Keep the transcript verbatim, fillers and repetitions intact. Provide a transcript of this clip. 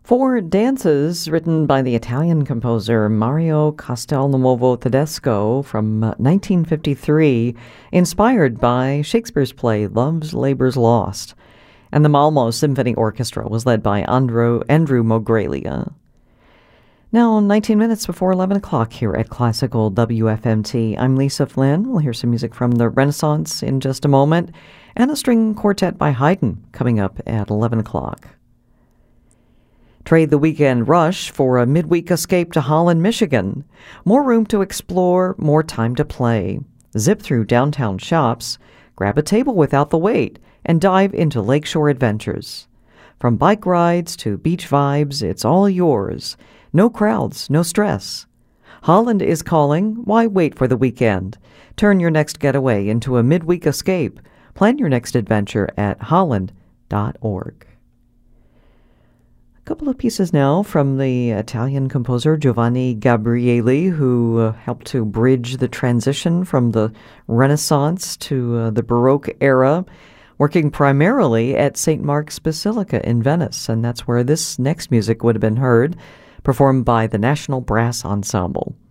Four dances written by the Italian composer Mario Castelnuovo Tedesco from uh, nineteen fifty-three, inspired by Shakespeare's play Love's Labour's Lost. And the Malmo Symphony Orchestra was led by Andrew, Andrew Mogrelia. Now, nineteen minutes before eleven o'clock here at Classical W F M T. I'm Lisa Flynn. We'll hear some music from the Renaissance in just a moment, and a string quartet by Haydn coming up at eleven o'clock. Trade the weekend rush for a midweek escape to Holland, Michigan. More room to explore, more time to play. Zip through downtown shops, grab a table without the wait, and dive into lakeshore adventures. From bike rides to beach vibes, it's all yours. No crowds, no stress. Holland is calling. Why wait for the weekend? Turn your next getaway into a midweek escape. Plan your next adventure at holland dot org. A couple of pieces now from the Italian composer Giovanni Gabrieli, who uh, helped to bridge the transition from the Renaissance to uh, the Baroque era, working primarily at Saint Mark's Basilica in Venice, and that's where this next music would have been heard, performed by the National Brass Ensemble.